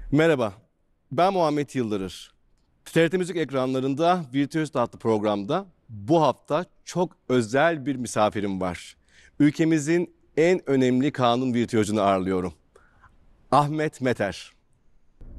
Merhaba, ben Muhammed Yıldırır. TRT Müzik ekranlarında Virtüöz adlı programda bu hafta çok özel bir misafirim var. Ülkemizin en önemli kanun virtüözünü ağırlıyorum. Ahmet Meter.